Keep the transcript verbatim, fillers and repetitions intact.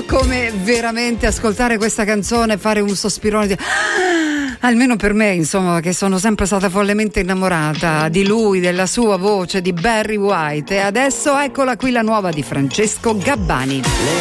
come veramente ascoltare questa canzone e fare un sospirone di... almeno per me, insomma, che sono sempre stata follemente innamorata di lui, della sua voce, di Barry White. E adesso eccola qui la nuova di Francesco Gabbani.